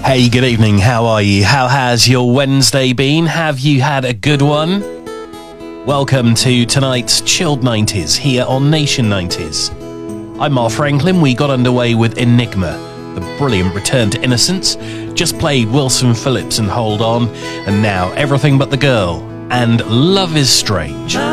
Hey, good evening. How are you? How has your Wednesday been? Have you had a good one? Welcome to tonight's Chilled 90s here on Nation 90s. I'm Mark Franklin. We got underway with Enigma, the brilliant Return to Innocence. Just played Wilson Phillips and Hold On. And now Everything But the Girl and Love is Strange.